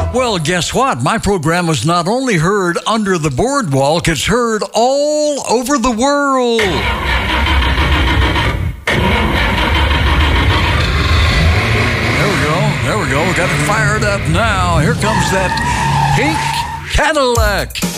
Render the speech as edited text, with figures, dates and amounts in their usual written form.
Well, guess what? My program is not only heard under the boardwalk, it's heard all over the world. There we go. We got it fired up now. Here comes that pink Cadillac.